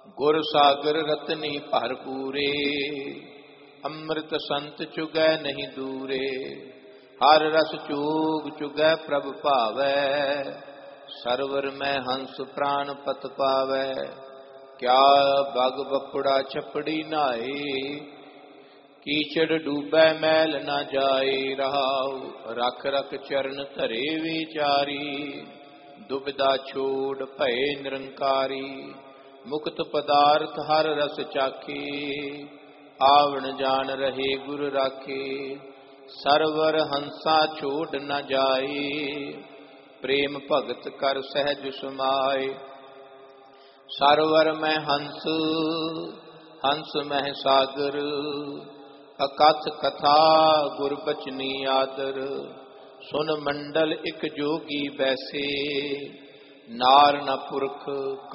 गुर सागर रतनी भरपूरे, अमृत संत चुगै नहीं दूरे। हर रस चूग चुगै प्रभ भावै, सरवर में हंस प्राण पत पावै। क्या बग बपुड़ा छपड़ी नाए, कीचड़ डूबै मैल न जाए। रहाउ रख रख चरण धरे विचारी, दुविधा छोड़ भय निरंकारी। मुक्त पदार्थ हर रस चाखे, आवण जान रहे गुर राखे। सरवर हंसा छोड़ न जाए, प्रेम भगत कर सहज समाए। सरवर में हंस हंस मह सागर, अकथ कथा गुर बचनी आदर। सुन मंडल एक जोगी बैसे, नार न पुरख